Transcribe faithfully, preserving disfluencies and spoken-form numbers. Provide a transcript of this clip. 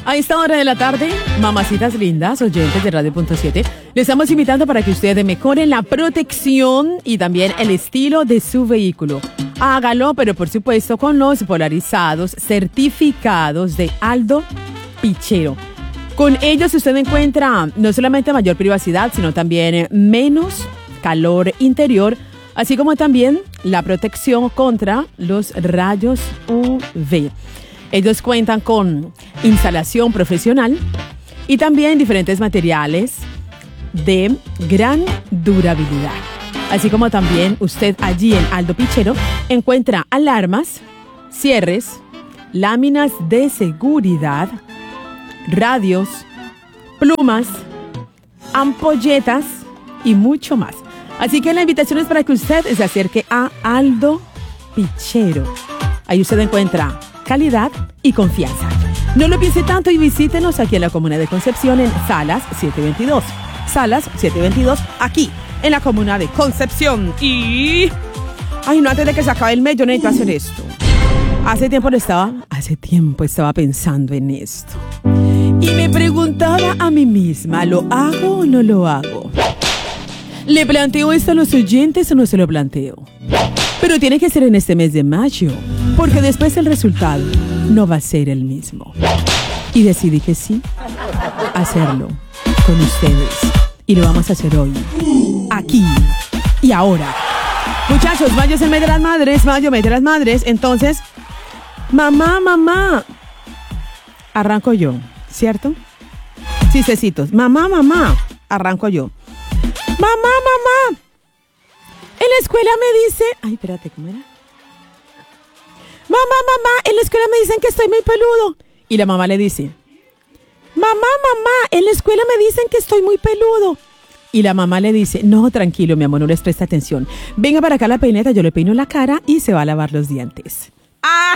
A esta hora de la tarde, mamacitas lindas, oyentes de Radio Punto siete, les estamos invitando para que ustedes mejoren la protección y también el estilo de su vehículo. Hágalo, pero por supuesto con los polarizados certificados de Aldo Pichero. Con ellos usted encuentra no solamente mayor privacidad, sino también menos calor interior, así como también la protección contra los rayos U V. Ellos cuentan con instalación profesional y también diferentes materiales de gran durabilidad. Así como también usted allí en Aldo Pichero encuentra alarmas, cierres, láminas de seguridad, radios, plumas, ampolletas y mucho más. Así que la invitación es para que usted se acerque a Aldo Pichero. Ahí usted encuentra calidad y confianza. No lo piense tanto y visítenos aquí en la Comuna de Concepción en Salas setecientos veintidós. Salas setecientos veintidós, aquí en la Comuna de Concepción. Y... ay, no, antes de que se acabe el mes, yo necesito hacer esto. Hace tiempo lo estaba... Hace tiempo estaba pensando en esto. Y me preguntaba a mí misma, ¿lo hago o no lo hago? ¿Le planteo esto a los oyentes o no se lo planteo? Pero tiene que ser en este mes de mayo, porque después el resultado no va a ser el mismo. Y decidí que sí, hacerlo con ustedes. Y lo vamos a hacer hoy, aquí y ahora. Muchachos, mayo es el mes de las madres, mayo, mes de las madres. Entonces, mamá, mamá, arranco yo, ¿cierto? Sí, cecitos. Mamá, mamá, arranco yo. Mamá, mamá, en la escuela me dice... ay, espérate, ¿cómo era? Mamá, mamá, en la escuela me dicen que estoy muy peludo. Y la mamá le dice... mamá, mamá, en la escuela me dicen que estoy muy peludo. Y la mamá le dice... no, tranquilo, mi amor, no les presta atención. Venga para acá la peineta, yo le peino la cara y se va a lavar los dientes. ¡Ah!